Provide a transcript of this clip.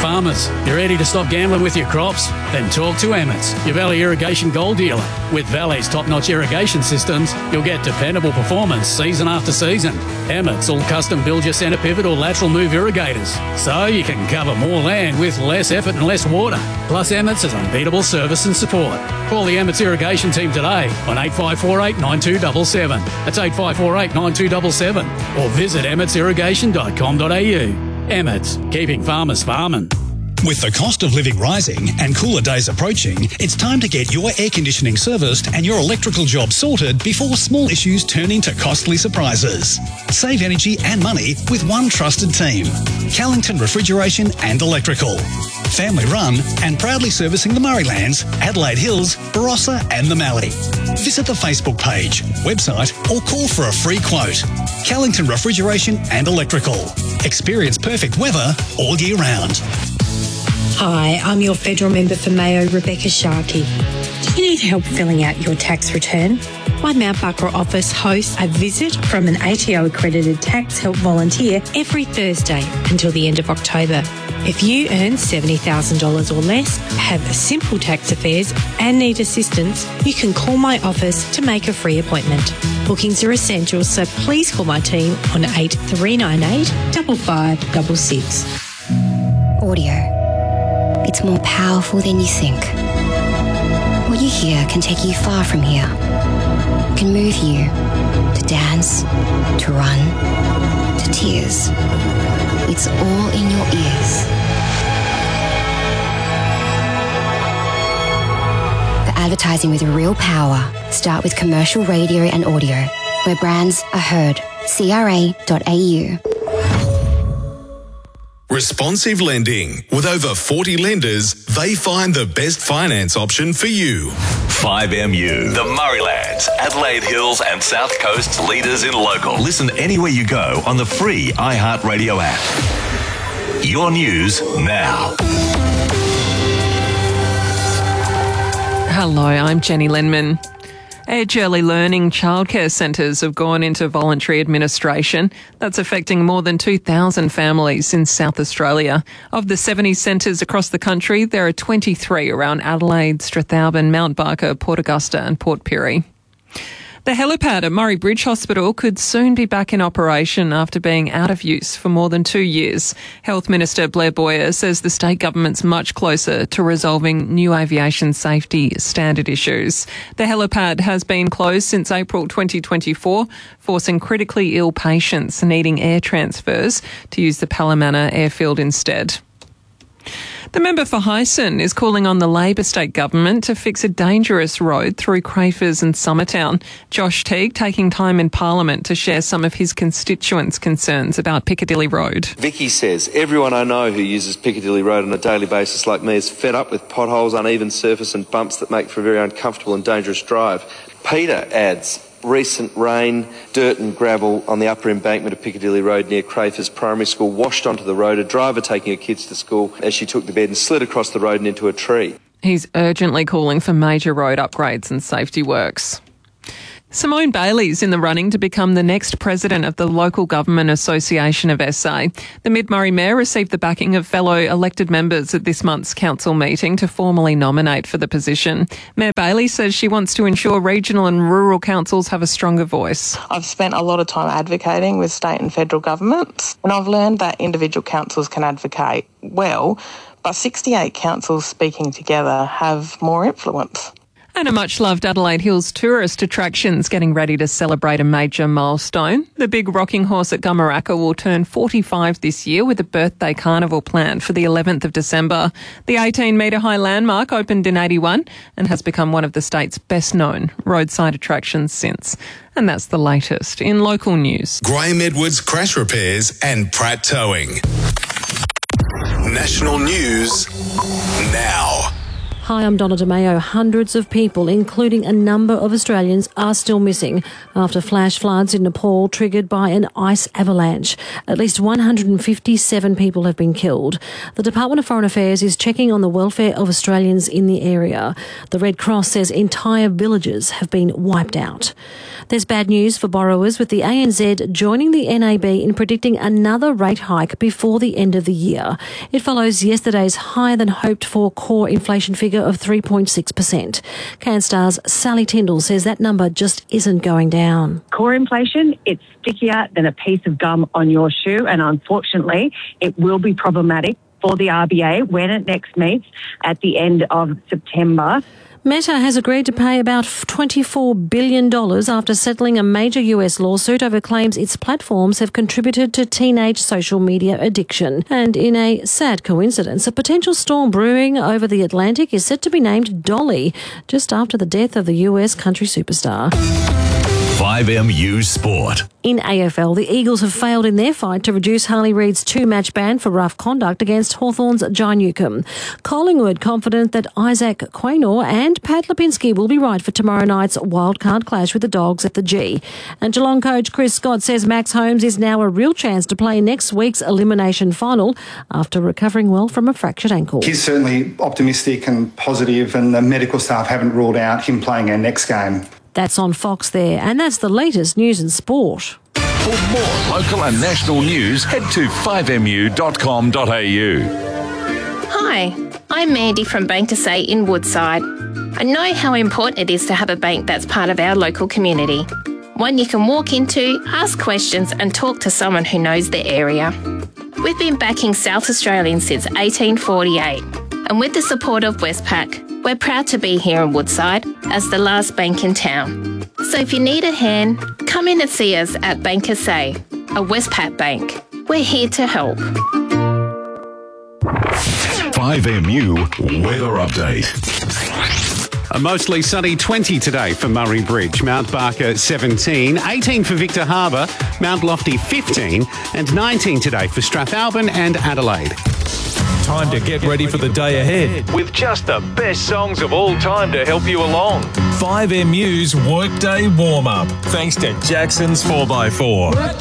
Farmers, you ready to stop gambling with your crops? Then talk to Emmett's, your Valley Irrigation Gold dealer. With Valley's top-notch irrigation systems, you'll get dependable performance season after season. Emmett's will custom build your centre pivot or lateral move irrigators, so you can cover more land with less effort and less water. Plus, Emmett's has unbeatable service and support. Call the Emmett's Irrigation team today on 8548 9277. That's 8548 9277. Or visit emmetsirrigation.com.au. Emmett's, keeping farmers farming. With the cost of living rising and cooler days approaching, it's time to get your air conditioning serviced and your electrical job sorted before small issues turn into costly surprises. Save energy and money with one trusted team. Callington Refrigeration and Electrical. Family run and proudly servicing the Murraylands, Adelaide Hills, Barossa and the Mallee. Visit the Facebook page, website or call for a free quote. Callington Refrigeration and Electrical. Experience perfect weather all year round. Hi, I'm your federal member for Mayo, Rebecca Sharkey. Do you need help filling out your tax return? My Mount Barker office hosts a visit from an ATO accredited tax help volunteer every Thursday until the end of October. If you earn $70,000 or less, have simple tax affairs and need assistance, you can call my office to make a free appointment. Bookings are essential, so please call my team on 8398 5566. Audio. It's more powerful than you think. What you hear can take you far from here. It can move you to dance, to run, to tears. It's all in your ears. The advertising with real power. Start with commercial radio and audio, where brands are heard. CRA.au. Responsive Lending. With over 40 lenders, they find the best finance option for you. 5MU, the Murraylands, Adelaide Hills and South Coast's leaders in local. Listen anywhere you go on the free iHeartRadio app. Your news now. Hello, I'm Jenny Lenman. Edge Early Learning childcare centres have gone into voluntary administration. That's affecting more than 2,000 families in South Australia. Of the 70 centres across the country, there are 23 around Adelaide, Strathalbyn, Mount Barker, Port Augusta and Port Pirie. The helipad at Murray Bridge Hospital could soon be back in operation after being out of use for more than 2 years. Health Minister Blair Boyer says the state government's much closer to resolving new aviation safety standard issues. The helipad has been closed since April 2024, forcing critically ill patients needing air transfers to use the Palomana airfield instead. The member for Hyson is calling on the Labor state government to fix a dangerous road through Crafers and Summertown. Josh Teague taking time in Parliament to share some of his constituents' concerns about Piccadilly Road. Vicky says, everyone I know who uses Piccadilly Road on a daily basis like me is fed up with potholes, uneven surface and bumps that make for a very uncomfortable and dangerous drive. Peter adds, recent rain, dirt and gravel on the upper embankment of Piccadilly Road near Crafers Primary School washed onto the road, a driver taking her kids to school as she took the bed and slid across the road and into a tree. He's urgently calling for major road upgrades and safety works. Simone Bailey's in the running to become the next president of the Local Government Association of SA. The Mid-Murray Mayor received the backing of fellow elected members at this month's council meeting to formally nominate for the position. Mayor Bailey says she wants to ensure regional and rural councils have a stronger voice. I've spent a lot of time advocating with state and federal governments, and I've learned that individual councils can advocate well, but 68 councils speaking together have more influence. And a much-loved Adelaide Hills tourist attraction's getting ready to celebrate a major milestone. The big rocking horse at Gumaraka will turn 45 this year with a birthday carnival planned for the 11th of December. The 18-metre-high landmark opened in 81 and has become one of the state's best-known roadside attractions since. And that's the latest in local news. Graham Edwards Crash Repairs and Pratt Towing. National news now. Hi, I'm Donna DeMayo. Hundreds of people, including a number of Australians, are still missing after flash floods in Nepal triggered by an ice avalanche. At least 157 people have been killed. The Department of Foreign Affairs is checking on the welfare of Australians in the area. The Red Cross says entire villages have been wiped out. There's bad news for borrowers, with the ANZ joining the NAB in predicting another rate hike before the end of the year. It follows yesterday's higher than hoped for core inflation figure of 3.6%. CanStar's Sally Tyndall says that number just isn't going down. Core inflation, it's stickier than a piece of gum on your shoe, and unfortunately it will be problematic for the RBA when it next meets at the end of September. Meta has agreed to pay about $24 billion after settling a major US lawsuit over claims its platforms have contributed to teenage social media addiction. And in a sad coincidence, a potential storm brewing over the Atlantic is set to be named Dolly, just after the death of the US country superstar. 5MU Sport. In AFL, the Eagles have failed in their fight to reduce Harley Reid's 2-match ban for rough conduct against Hawthorn's Jai Newcombe. Collingwood confident that Isaac Quaynor and Pat Lipinski will be right for tomorrow night's wildcard clash with the Dogs at the G. And Geelong coach Chris Scott says Max Holmes is now a real chance to play next week's elimination final after recovering well from a fractured ankle. He's certainly optimistic and positive, and the medical staff haven't ruled out him playing our next game. That's on Fox there, and that's the latest news in sport. For more local and national news, head to 5mu.com.au. Hi, I'm Mandy from Bank to Say in Woodside. I know how important it is to have a bank that's part of our local community. One you can walk into, ask questions and talk to someone who knows the area. We've been backing South Australians since 1848, and with the support of Westpac, we're proud to be here in Woodside as the last bank in town. So if you need a hand, come in and see us at Bank to Say, a Westpac bank. We're here to help. 5MU Weather Update. A mostly sunny 20 today for Murray Bridge, Mount Barker 17, 18 for Victor Harbour, Mount Lofty 15 and 19 today for Strathalbyn and Adelaide. Time to get ready for the day ahead with just the best songs of all time to help you along. 5MU's Workday Warm-Up, thanks to Jackson's 4x4.